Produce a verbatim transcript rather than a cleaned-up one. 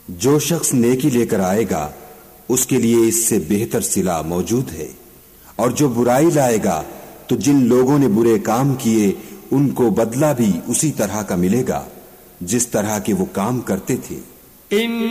जो शख्स नेकी लेकर आएगा उसके लिए इससे बेहतर सिला मौजूद है, और जो बुराई लाएगा तो जिन लोगों ने बुरे काम किए उनको बदला भी उसी तरह का मिलेगा जिस तरह के वो काम करते थे।